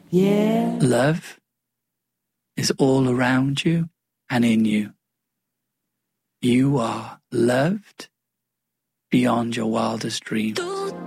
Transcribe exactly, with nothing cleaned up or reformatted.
Yeah. Love is all around you and in you. You are loved beyond your wildest dreams.